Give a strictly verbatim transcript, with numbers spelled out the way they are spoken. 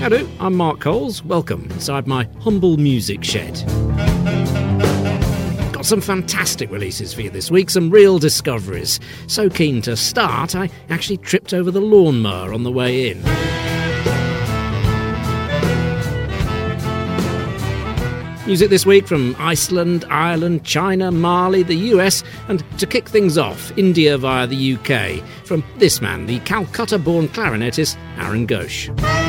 Hello, I'm Mark Coles. Welcome inside my humble music shed. Got some fantastic releases for you this week, some real discoveries. So keen to start, I actually tripped over the lawnmower on the way in. Music this week from Iceland, Ireland, China, Mali, the U S, and to kick things off, India via the U K, from this man, the Calcutta-born clarinetist Aaron Ghosh.